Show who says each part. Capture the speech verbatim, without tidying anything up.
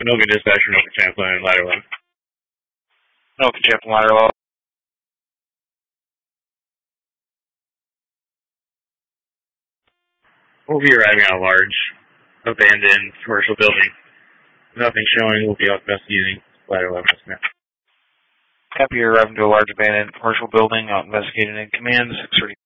Speaker 1: Anoka dispatcher, Anoka Champlain, ladder eleven.
Speaker 2: Anoka Champlain, ladder eleven.
Speaker 1: We'll be arriving at a large, abandoned commercial building. Nothing showing. We'll be out investigating. Ladder eleven, yes, ma'am.
Speaker 2: Copy, you're arriving to a large abandoned commercial building, out investigating in command, six thirty.